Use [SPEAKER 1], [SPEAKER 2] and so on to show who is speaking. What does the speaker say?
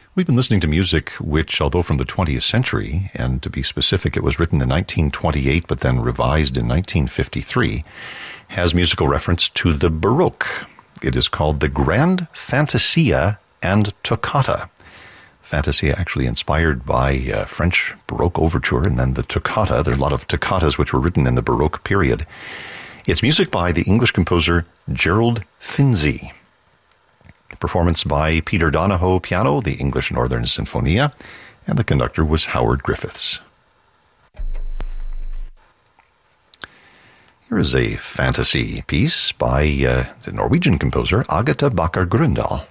[SPEAKER 1] We've been listening to music which, although from the 20th century, and to be specific, it was written in 1928 but then revised in 1953, has musical reference to the Baroque. It is called the Grand Fantasia and Toccata. Fantasia actually inspired by French Baroque overture, and then the toccata. There are a lot of toccatas which were written in the Baroque period. It's music by the English composer Gerald Finzi. Performance by Peter Donahoe, piano, the English Northern Sinfonia, and the conductor was Howard Griffiths. Here is a fantasy piece by the Norwegian composer Agatha Bakker Grøndal.